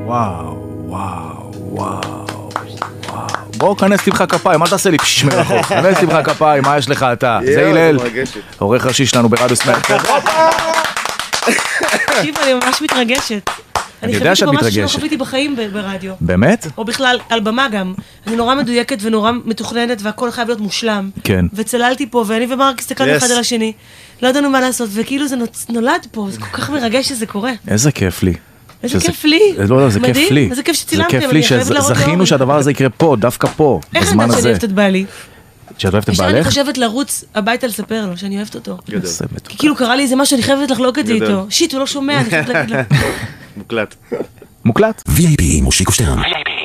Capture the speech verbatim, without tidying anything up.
וואו, וואו, וואו, וואו. בואו כנס תמחה כפיים, אל תעשה לי פשיש מרחוק. כנס תמחה כפיים, מה יש לך אתה? זה הלל, עורך ראשי שלנו ברדיו סמאק. תקשיב, אני ממש מתרגשת. אני יודע שאת מתרגשת. אני חוויתי משהו שלא חוויתי בחיים ברדיו. באמת? או בכלל, על במה גם. אני נורא מדויקת ונורא מתוכננת, והכל חייב להיות מושלם. כן. וצללתי פה, ואני ומרק הסתכלנו אחד על השני. לא ידענו מה לעשות, וכאילו זה נולד פה, זה כל כך מרגש שזה קורה. איזה כיף לי. איזה כיף לי. לא, לא, זה כיף לי. איזה כיף שצילמתם. זה כיף לי שזכינו שהדבר הזה יקרה פה, דווקא פה, בזמן הזה. איך אני יודעת שאני אוהבת את בעלי? שאת אוהבת את בעלך? אני חושבת לרוץ הביתה לספר לו שאני אוהבת אותו. גדול. כי כאילו קרה לי איזה משהו, אני חייבת לחלוק את זה איתו. שיט, הוא לא שומע, אני חייבת להגיד לו. מוקלט. מוקלט? וי איי פי עם מושיקו שטרן.